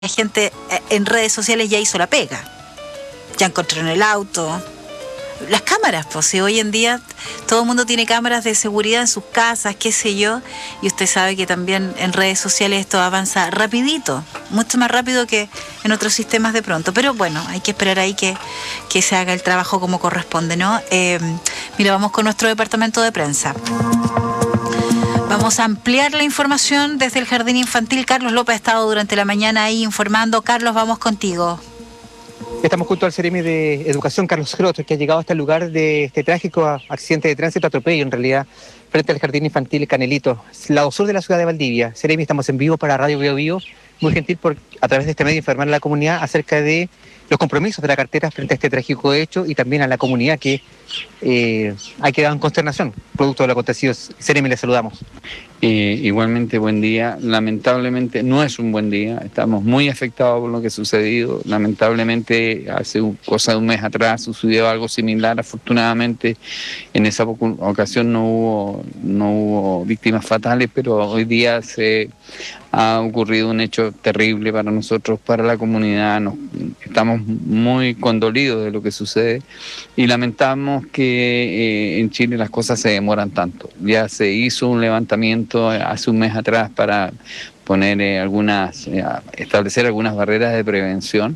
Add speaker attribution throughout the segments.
Speaker 1: La gente en redes sociales ya hizo la pega, ya encontraron el auto, las cámaras, pues si hoy en día todo el mundo tiene cámaras de seguridad en sus casas, qué sé yo, y usted sabe que también en redes sociales esto avanza rapidito, mucho más rápido que en otros sistemas de pronto, pero bueno, hay que esperar ahí que se haga el trabajo como corresponde, ¿no? Mira, vamos con nuestro departamento de prensa. Vamos a ampliar la información desde el Jardín Infantil. Carlos López ha estado durante la mañana ahí informando. Carlos, vamos contigo.
Speaker 2: Estamos junto al Seremi de Educación, Carlos Crot, que ha llegado hasta el lugar de este trágico accidente de tránsito, atropello en realidad, frente al Jardín Infantil Canelito, lado sur de la ciudad de Valdivia. Seremi, estamos en vivo para Radio Bio Bio. Muy gentil por, a través de este medio, informar a la comunidad acerca de los compromisos de la cartera frente a este trágico hecho y también a la comunidad que ha quedado en consternación producto de lo acontecido. Seremi, le saludamos.
Speaker 3: Igualmente, buen día. Lamentablemente no es un buen día, estamos muy afectados por lo que ha sucedido. Lamentablemente hace cosa de un mes atrás sucedió algo similar. Afortunadamente en esa ocasión no hubo víctimas fatales, pero hoy día se ha ocurrido un hecho terrible para nosotros, para la comunidad. Estamos muy condolidos de lo que sucede y lamentamos que en Chile las cosas se demoran tanto. Ya se hizo un levantamiento hace un mes atrás para poner establecer algunas barreras de prevención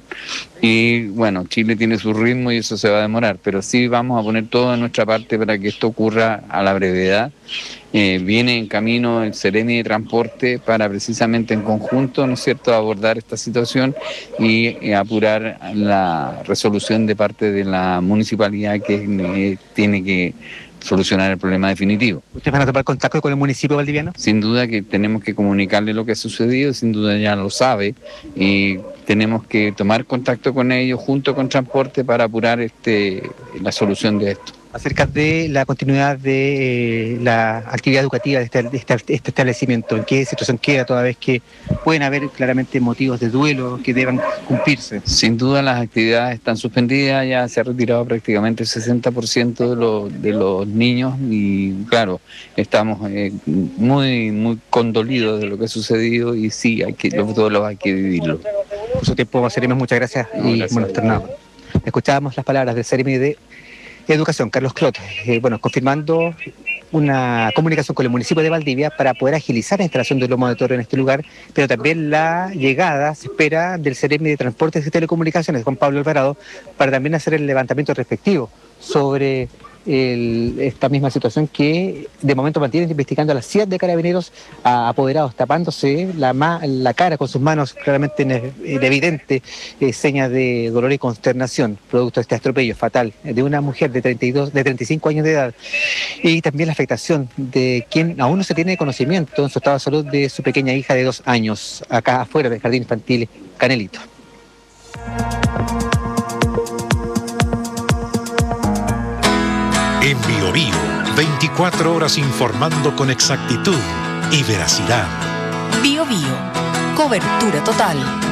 Speaker 3: y bueno, Chile tiene su ritmo y eso se va a demorar, pero sí vamos a poner todo de nuestra parte para que esto ocurra a la brevedad. Viene en camino el Seremi de Transporte para precisamente en conjunto, ¿no es cierto?, abordar esta situación y apurar la resolución de parte de la municipalidad que tiene que solucionar el problema definitivo.
Speaker 2: ¿Ustedes van a tomar contacto con el municipio valdiviano?
Speaker 3: Sin duda que tenemos que comunicarle lo que ha sucedido, sin duda ya lo sabe, y tenemos que tomar contacto con ellos junto con Transporte para apurar la solución de esto.
Speaker 2: Acerca de la continuidad de la actividad educativa de este establecimiento, ¿en qué situación queda toda vez que pueden haber claramente motivos de duelo que deban cumplirse?
Speaker 3: Sin duda las actividades están suspendidas, ya se ha retirado prácticamente el 60% de los niños y claro, estamos muy, muy condolidos de lo que ha sucedido y sí, los duelos hay que vivirlo.
Speaker 2: Por su tiempo, Seremi, muchas gracias y buenos tornados. Escuchábamos las palabras del Seremi de Educación, Carlos Clot, confirmando una comunicación con el municipio de Valdivia para poder agilizar la instalación del lomo de toro en este lugar, pero también la llegada, se espera, del Seremi de Transportes y Telecomunicaciones, Juan Pablo Alvarado, para también hacer el levantamiento respectivo sobre esta misma situación que de momento mantienen investigando a las 7 de carabineros apoderados, tapándose la cara con sus manos, claramente en evidente señas de dolor y consternación, producto de este atropello fatal de una mujer de 35 años de edad, y también la afectación de quien aún no se tiene conocimiento en su estado de salud de su pequeña hija de 2 años, acá afuera del Jardín Infantil Canelito.
Speaker 4: En Bio Bio, 24 horas informando con exactitud y veracidad.
Speaker 5: Bio Bio, cobertura total.